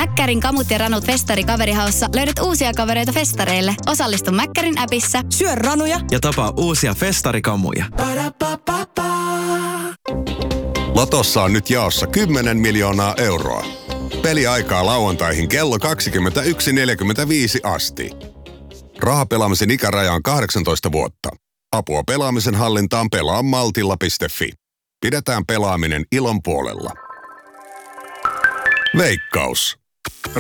Mäkkärin kamut ja ranut festari kaverihaussa löydät uusia kavereita festareille. Osallistu Mäkkärin appissa. Syö ranuja ja tapaa uusia festarikamuja. Lotossa on nyt jaossa 10 miljoonaa euroa. Peliaikaa lauantaihin kello 21.45 asti. Rahapelaamisen ikäraja on 18 vuotta. Apua pelaamisen hallintaan pelaa maltilla.fi. Pidetään pelaaminen ilon puolella. Veikkaus.